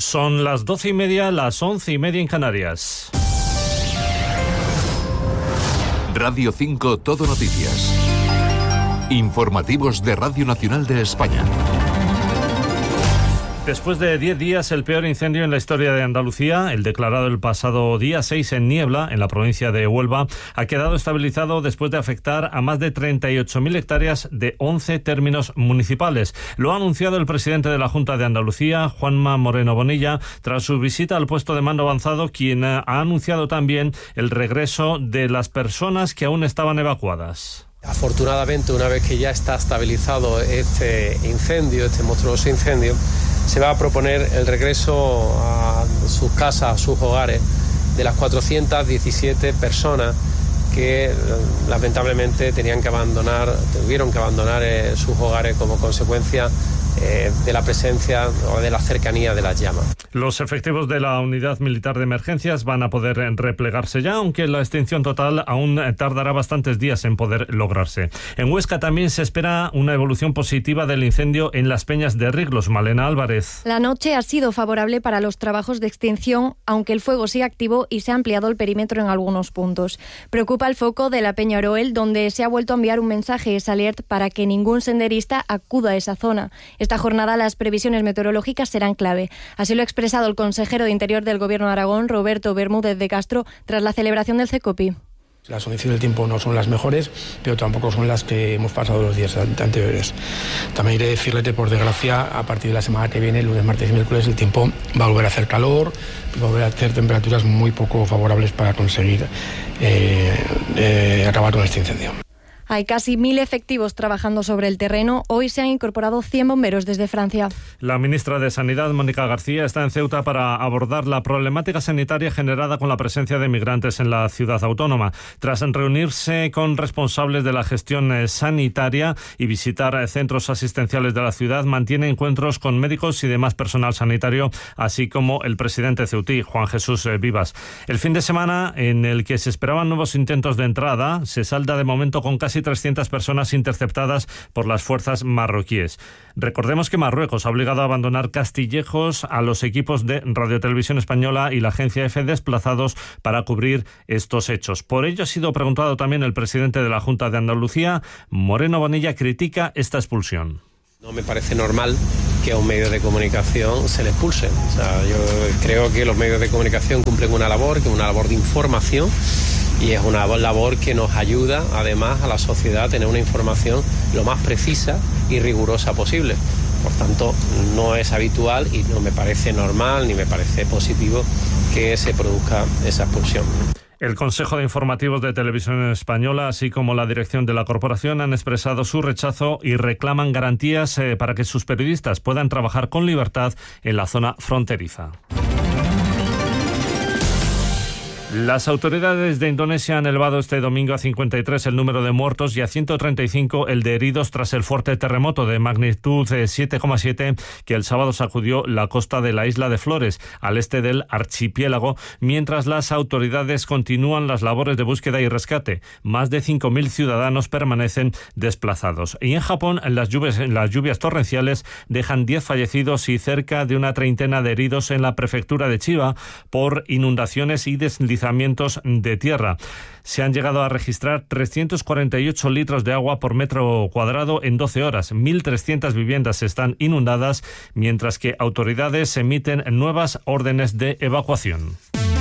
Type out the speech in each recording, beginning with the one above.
Son las 12:30, las 11:30 en Canarias. Radio 5 Todo Noticias. Informativos de Radio Nacional de España. Después de 10 días, el peor incendio en la historia de Andalucía, el declarado el pasado día 6 en Niebla, en la provincia de Huelva, ha quedado estabilizado después de afectar a más de 38.000 hectáreas de 11 términos municipales. Lo ha anunciado el presidente de la Junta de Andalucía, Juanma Moreno Bonilla, tras su visita al puesto de mando avanzado, quien ha anunciado también el regreso de las personas que aún estaban evacuadas. Afortunadamente, una vez que ya está estabilizado este incendio, este monstruoso incendio, se va a proponer el regreso a sus casas, a sus hogares, de las 417 personas que lamentablemente tuvieron que abandonar sus hogares como consecuencia de la presencia o de la cercanía de las llamas. Los efectivos de la Unidad Militar de Emergencias van a poder replegarse ya, aunque la extinción total aún tardará bastantes días en poder lograrse. En Huesca también se espera una evolución positiva del incendio en las Peñas de Riglos. Malena Álvarez. La noche ha sido favorable para los trabajos de extinción, aunque el fuego sigue activo y se ha ampliado el perímetro en algunos puntos. Preocupa el foco de la Peña Oroel, donde se ha vuelto a enviar un mensaje alert para que ningún senderista acuda a esa zona. Esta jornada las previsiones meteorológicas serán clave. Así lo ha expresado el consejero de Interior del Gobierno de Aragón, Roberto Bermúdez de Castro, tras la celebración del CECOPI. Las condiciones del tiempo no son las mejores, pero tampoco son las que hemos pasado los días anteriores. También iré a decirles que, por desgracia, a partir de la semana que viene, lunes, martes y miércoles, el tiempo va a volver a hacer calor, va a volver a hacer temperaturas muy poco favorables para conseguir acabar con este incendio. Hay casi 1.000 efectivos trabajando sobre el terreno. Hoy se han incorporado 100 bomberos desde Francia. La ministra de Sanidad, Mónica García, está en Ceuta para abordar la problemática sanitaria generada con la presencia de migrantes en la ciudad autónoma. Tras reunirse con responsables de la gestión sanitaria y visitar centros asistenciales de la ciudad, mantiene encuentros con médicos y demás personal sanitario, así como el presidente ceutí, Juan Jesús Vivas. El fin de semana, en el que se esperaban nuevos intentos de entrada, se salda de momento con casi 300 personas interceptadas por las fuerzas marroquíes. Recordemos que Marruecos ha obligado a abandonar Castillejos a los equipos de Radio Televisión Española y la agencia EFE desplazados para cubrir estos hechos. Por ello ha sido preguntado también el presidente de la Junta de Andalucía. Moreno Bonilla critica esta expulsión. No me parece normal que a un medio de comunicación se le expulse. O sea, yo creo que los medios de comunicación cumplen una labor, que es una labor de información, y es una labor que nos ayuda además a la sociedad a tener una información lo más precisa y rigurosa posible. Por tanto, no es habitual y no me parece normal ni me parece positivo que se produzca esa expulsión. El Consejo de Informativos de Televisión Española, así como la dirección de la corporación, han expresado su rechazo y reclaman garantías para que sus periodistas puedan trabajar con libertad en la zona fronteriza. Las autoridades de Indonesia han elevado este domingo a 53 el número de muertos y a 135 el de heridos tras el fuerte terremoto de magnitud 7,7 que el sábado sacudió la costa de la isla de Flores, al este del archipiélago, mientras las autoridades continúan las labores de búsqueda y rescate. Más de 5.000 ciudadanos permanecen desplazados. Y en Japón, las lluvias torrenciales dejan 10 fallecidos y cerca de una treintena de heridos en la prefectura de Chiba por inundaciones y deslizamientos de tierra. Se han llegado a registrar 348 litros de agua por metro cuadrado en 12 horas. 1.300 viviendas están inundadas, mientras que autoridades emiten nuevas órdenes de evacuación.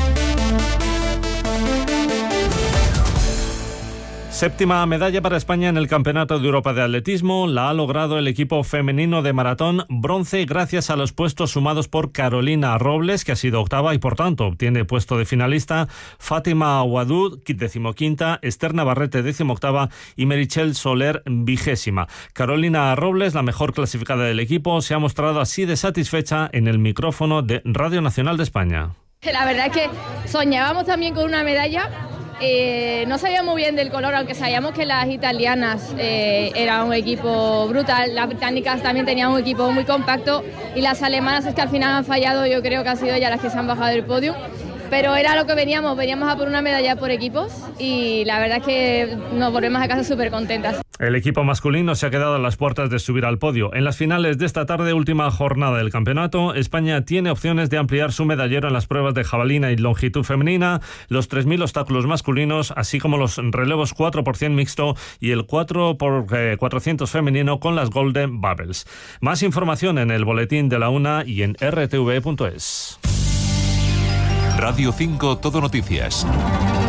Séptima medalla para España en el Campeonato de Europa de Atletismo. La ha logrado el equipo femenino de maratón, bronce, gracias a los puestos sumados por Carolina Robles, que ha sido octava y por tanto obtiene puesto de finalista, Fátima Ouadud, 15ª, Esther Navarrete, 18ª y Merichel Soler, 20ª. Carolina Robles, la mejor clasificada del equipo, se ha mostrado así de satisfecha en el micrófono de Radio Nacional de España. La verdad es que soñábamos también con una medalla. No sabíamos muy bien del color, aunque sabíamos que las italianas eran un equipo brutal, las británicas también tenían un equipo muy compacto y las alemanas es que al final han fallado, yo creo que han sido ellas las que se han bajado del podio, pero era lo que veníamos a por una medalla por equipos y la verdad es que nos volvemos a casa súper contentas. El equipo masculino se ha quedado a las puertas de subir al podio. En las finales de esta tarde, última jornada del campeonato, España tiene opciones de ampliar su medallero en las pruebas de jabalina y longitud femenina, los 3.000 obstáculos masculinos, así como los relevos 4x100 mixto y el 4x400 femenino con las Golden Bubbles. Más información en el boletín de la UNA y en rtv.es. Radio 5 Todo Noticias.